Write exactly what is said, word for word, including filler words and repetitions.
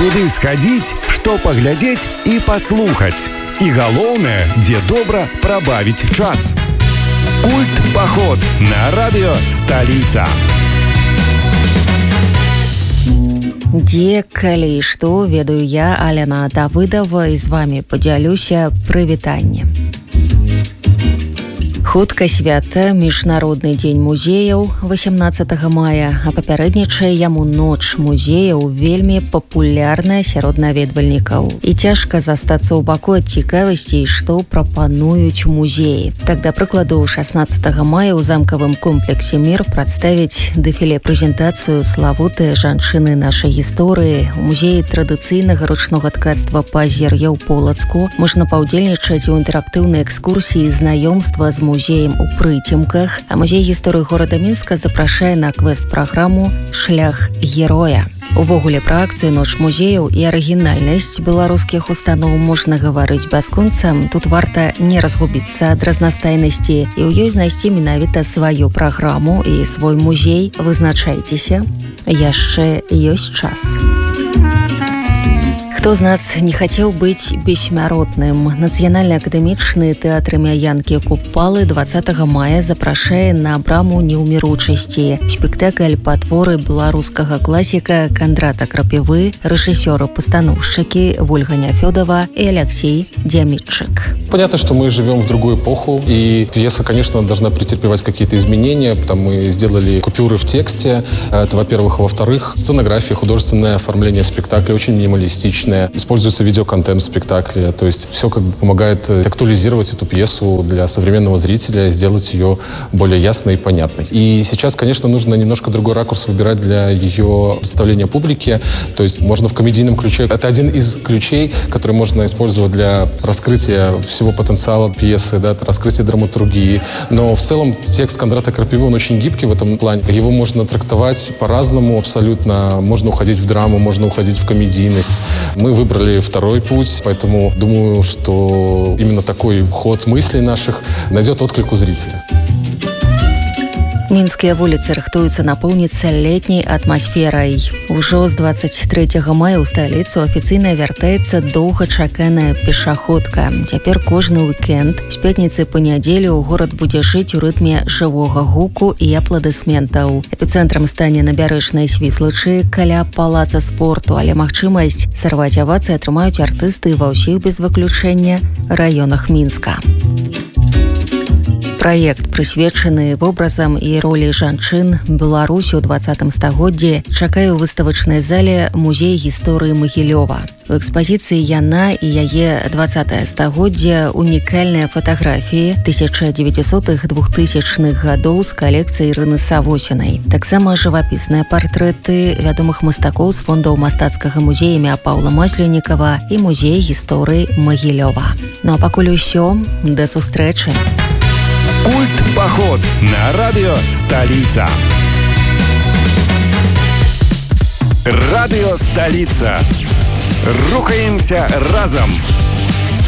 Куды схадзіць, што паглядзець і паслухаць. І галоўнае, дзе добра прабавіць час. Культ-паход на радыё «Сталіца». Дзе, калі і што, ведаю я, Алена Давыдова, і з вамі падзялюся прывітаннем. Хутка свята, міжнародны дзень музеяў васямнаццатага мая, а папярэднічае яму ноч музеяў, вельмі папулярная сярод наведвальнікаў. І цяжка застацца ў баку ад цікавасці, што прапануюць музеі. Так, да прыкладу, шаснаццатага мая ў замкавым комплексе «Мір» прадставіць дэфіле-прэзентацыю славутыя жанчыны нашай гісторыі. У музеі традыцыйнага ручнога ткацтва «Пазер'я» ў Полацку можна паўдзельнічаць у інтэрактыўнай экскурсіі знаёмства з музеем музеем у Прыцемках, а музей гісторыі горада Мінска запрашае на квест-праграму «Шлях героя». Увогуле пра акцыю «Ноч музеяў» і арыгінальнасць беларускіх устаноў можна гаварыць бясконца. Тут варта не разгубіцца ад разнастайнасці і ў ёй знайсці менавіта сваю праграму і свой музей. Вызначайцеся, яшчэ ёсць час. Хто з нас не хацеў быць бессмяротным? Нацыянальны акадэмічны тэатр імя Янкі Купалы дваццатага мая запрашае на браму неўміручасці. Спектакль па творы беларускага класіка Кандрата Крапівы, рэжысёры-пастаноўшчыкі Вольга Няфёдова и Алексей Дямитчик. Понятно, что мы живем в другую эпоху, и пьеса, конечно, должна претерпевать какие-то изменения. Там мы сделали купюры в тексте, это, во-первых. Во-вторых, сценография, художественное оформление спектакля очень минималистичное. Используется видеоконтент в спектакле, то есть все как бы помогает актуализировать эту пьесу для современного зрителя, сделать ее более ясной и понятной. И сейчас, конечно, нужно немножко другой ракурс выбирать для ее представления публике, то есть можно в комедийном ключе. Это один из ключей, который можно использовать для раскрытия всего потенциала пьесы, да, раскрытия драматургии. Но в целом текст Кондрата Крапивы, он очень гибкий в этом плане. Его можно трактовать по-разному абсолютно. Можно уходить в драму, можно уходить в комедийность. Мы выбрали второй путь, поэтому думаю, что именно такой ход мыслей наших найдет отклик у зрителя. Мінскія вуліцы рыхтуюцца напоўніцца летняй атмасферай. Ужо з дваццаць трэцяга мая ў сталіцу афіцыйна вяртаецца доўгачаканая пешаходка. Цяпер кожны уікенд з пятніцы па нядзелю горад будзе жыць у рытме жывога гуку і апладысментаў. Эпіцэнтрам стане набярэжнай Свіслачы каля палаца спорту, але магчымасць сарваць авацыі атрымаюць артысты ва ўсіх без выключэння раёнах Мінска. Праект, прысвечаны вобразам і ролі жанчын Беларусі ў дваццатым стагоддзі, чакае ў выставачнай зале музей гісторыі Магілёва. У экспазіцыі яна і яе дваццатае стагоддзе унікальныя фатаграфіі тысяча дзевяцісотых двухтысячных гадоў з калекцыі Ірыны Савосінай. Таксама жывапісныя партрэты вядомых мастакоў з фондаў мастацкага музея імя Паўла Масленікава і музей гісторыі Магілёва. Ну а пакуль усё, да сустрэчы. Культ-паход на радыё «Сталіца». Радыё «Сталіца». Рухаемся разом.